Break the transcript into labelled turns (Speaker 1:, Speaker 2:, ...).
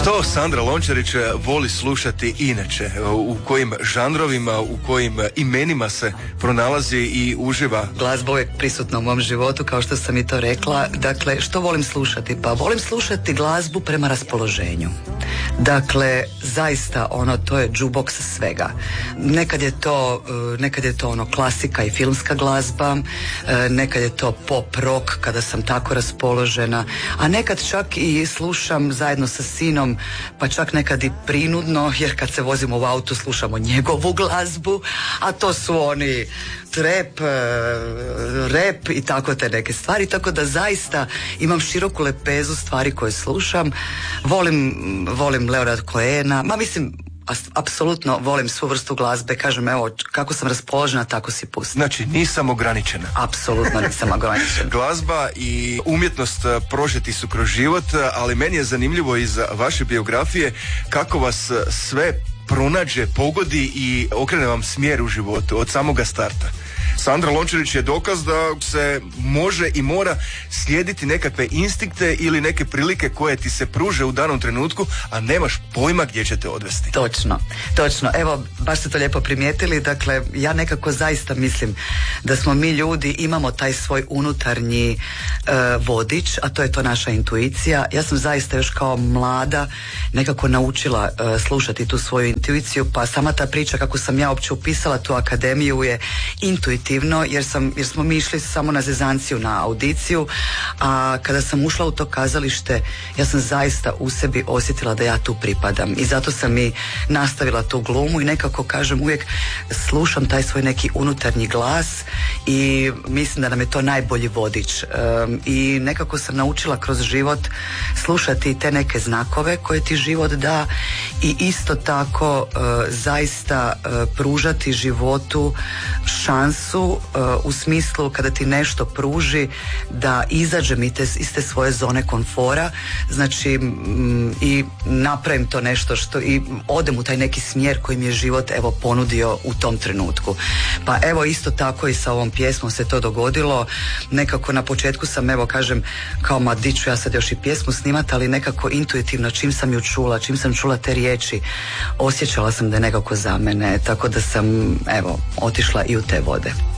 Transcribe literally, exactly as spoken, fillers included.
Speaker 1: Što Sandra Lončarić voli slušati inače? U kojim žanrovima, u kojim imenima se pronalazi i uživa?
Speaker 2: Glazba uvijek prisutna u mom životu, kao što sam i to rekla. Dakle, što volim slušati? Pa volim slušati glazbu prema raspoloženju. Dakle, zaista ono, to je jukebox svega. Nekad je to, nekad je to ono klasika i filmska glazba, nekad je to pop rock kada sam tako raspoložena, a nekad čak i slušam zajedno sa sinom, pa čak nekad i prinudno, jer kad se vozimo u autu slušamo njegovu glazbu, a to su oni trap, rap i tako te neke stvari, tako da zaista imam široku lepezu stvari koje slušam. Volim, volim Leonard Cohena, ma mislim, apsolutno volim svu vrstu glazbe, kažem, evo, kako sam raspoložena, tako si pustim.
Speaker 1: Znači, nisam ograničena.
Speaker 2: Apsolutno nisam ograničena.
Speaker 1: Glazba i umjetnost prožeti su kroz život, ali meni je zanimljivo iz vaše biografije kako vas sve pronađe, pogodi i okrene vam smjer u životu od samoga starta. Sandra Lončarić je dokaz da se može i mora slijediti nekakve instinkte ili neke prilike koje ti se pruže u danom trenutku, a nemaš pojma gdje će te odvesti.
Speaker 2: Točno, točno. Evo, baš ste to lijepo primijetili. Dakle, ja nekako zaista mislim da smo mi ljudi, imamo taj svoj unutarnji uh, vodič, a to je to naša intuicija. Ja sam zaista još kao mlada nekako naučila uh, slušati tu svoju intuiciju, pa sama ta priča kako sam ja uopće upisala tu akademiju je intuitivno, jer, sam, jer smo mi išli samo na zezanciju, na audiciju, a kada sam ušla u to kazalište, ja sam zaista u sebi osjetila da ja tu pripadam i zato sam i nastavila tu glumu i nekako, kažem, uvijek slušam taj svoj neki unutarnji glas i mislim da nam je to najbolji vodič. Um, i nekako sam naučila kroz život slušati te neke znakove koje ti život da i isto tako uh, zaista uh, pružati životu šansu uh, u smislu kada ti nešto pruži da izađem iz te, iz te svoje zone komfora, znači m, i napravim to nešto što i odem u taj neki smjer koji mi je život evo ponudio u tom trenutku. Pa evo isto tako i sa ovom pjesmom se to dogodilo. Nekako na početku sam, evo kažem, kao ma di ću ja sad još i pjesmu snimat, ali nekako intuitivno čim sam ju čula, čim sam čula te riječi, osjećala sam da je nekako za mene, tako da sam evo otišla i u te vode.